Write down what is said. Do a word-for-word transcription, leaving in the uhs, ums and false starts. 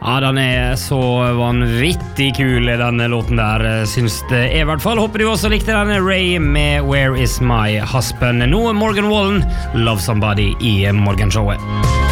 Ja, den er så vanvittig kul, denne låten der, syns det i hvert fall. Håper du også likte denne Ray med Where Is My Husband. Nå Morgan Wallen, Love Somebody i Morgenshowet.